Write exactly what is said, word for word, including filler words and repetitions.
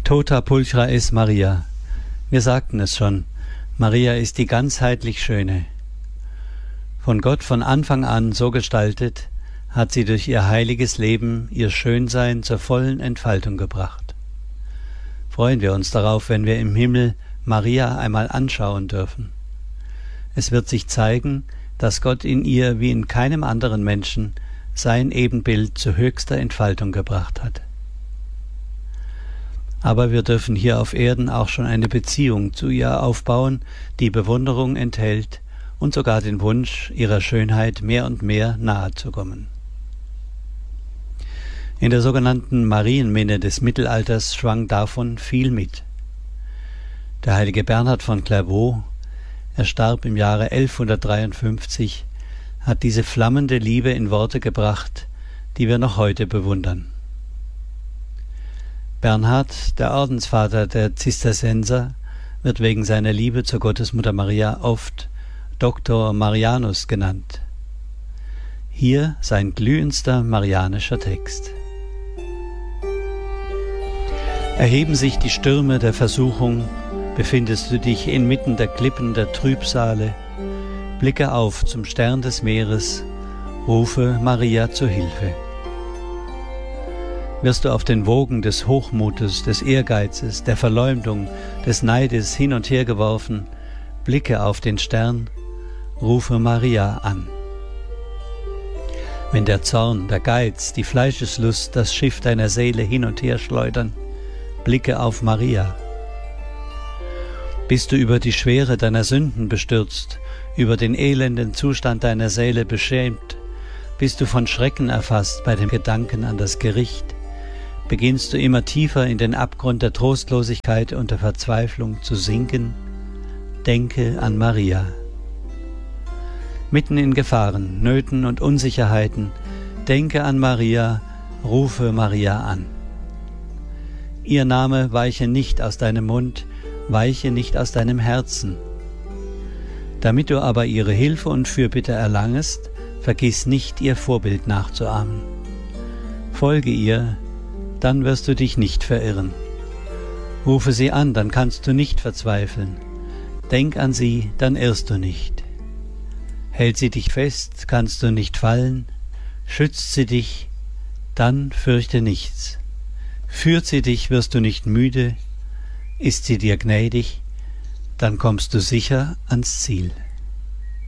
Tota pulchra es Maria. Wir sagten es schon, Maria ist die ganzheitlich Schöne. Von Gott von Anfang an so gestaltet, hat sie durch ihr heiliges Leben ihr Schönsein zur vollen Entfaltung gebracht. Freuen wir uns darauf, wenn wir im Himmel Maria einmal anschauen dürfen. Es wird sich zeigen, dass Gott in ihr wie in keinem anderen Menschen sein Ebenbild zu höchster Entfaltung gebracht hat. Aber wir dürfen hier auf Erden auch schon eine Beziehung zu ihr aufbauen, die Bewunderung enthält und sogar den Wunsch, ihrer Schönheit mehr und mehr nahe zu kommen. In der sogenannten Marienminne des Mittelalters schwang davon viel mit. Der heilige Bernhard von Clairvaux, er starb im Jahre elfhundertdreiundfünfzig, hat diese flammende Liebe in Worte gebracht, die wir noch heute bewundern. Bernhard, der Ordensvater der Zisterzienser, wird wegen seiner Liebe zur Gottesmutter Maria oft Doktor Marianus genannt. Hier sein glühendster marianischer Text. Erheben sich die Stürme der Versuchung, befindest du dich inmitten der Klippen der Trübsale, blicke auf zum Stern des Meeres, rufe Maria zur Hilfe. Wirst du auf den Wogen des Hochmutes, des Ehrgeizes, der Verleumdung, des Neides hin und her geworfen, blicke auf den Stern, rufe Maria an. Wenn der Zorn, der Geiz, die Fleischeslust das Schiff deiner Seele hin und her schleudern, blicke auf Maria. Bist du über die Schwere deiner Sünden bestürzt, über den elenden Zustand deiner Seele beschämt, bist du von Schrecken erfasst bei dem Gedanken an das Gericht, beginnst du immer tiefer in den Abgrund der Trostlosigkeit und der Verzweiflung zu sinken, denke an Maria. Mitten in Gefahren, Nöten und Unsicherheiten, denke an Maria, rufe Maria an. Ihr Name weiche nicht aus deinem Mund, weiche nicht aus deinem Herzen. Damit du aber ihre Hilfe und Fürbitte erlangest, vergiss nicht, ihr Vorbild nachzuahmen. Folge ihr, dann wirst du dich nicht verirren. Rufe sie an, dann kannst du nicht verzweifeln. Denk an sie, dann irrst du nicht. Hält sie dich fest, kannst du nicht fallen. Schützt sie dich, dann fürchte nichts. Führt sie dich, wirst du nicht müde. Ist sie dir gnädig, dann kommst du sicher ans Ziel.